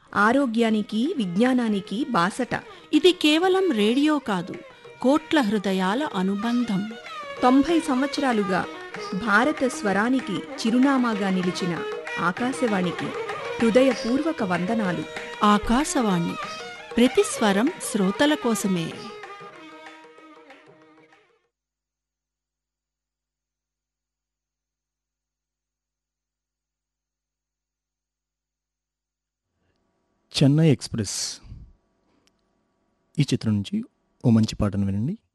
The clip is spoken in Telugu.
ఆరోగ్యానికి, విజ్ఞానానికి బాసట. ఇది కేవలం రేడియో కాదు, కోట్ల హృదయాల అనుబంధం. 90 సంవత్సరాలుగా భారత స్వరానికి చిరునామాగా నిలిచిన ఆకాశవాణికి హృదయపూర్వక వందనాలు. ఆకాశవాణి, ప్రతి స్వరం శ్రోతల కోసమే. చెన్నై ఎక్స్‌ప్రెస్ ఈ చిత్రం నుంచి ఓ మంచి పాటను వినండి.